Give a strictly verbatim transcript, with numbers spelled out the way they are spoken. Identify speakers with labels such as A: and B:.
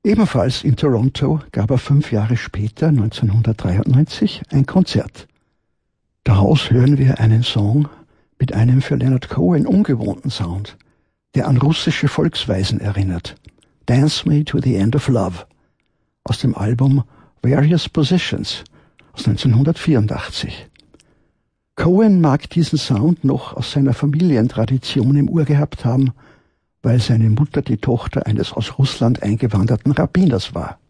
A: Ebenfalls in Toronto gab er fünf Jahre später, neunzehnhundertdreiundneunzig, ein Konzert. Daraus hören wir einen Song mit einem für Leonard Cohen ungewohnten Sound, der an russische Volksweisen erinnert. Dance Me to the End of Love aus dem Album Various Positions aus neunzehnhundertvierundachtzig. Cohen mag diesen Sound noch aus seiner Familientradition im Ohr gehabt haben, weil seine Mutter die Tochter eines aus Russland eingewanderten Rabbiners war.